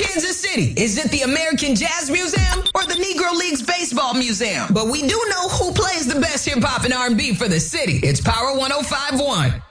Kansas City? Is it the American Jazz Museum or the Negro Leagues Baseball Museum? But we do know who plays the best hip hop and R&B for the city. It's Power 105.1.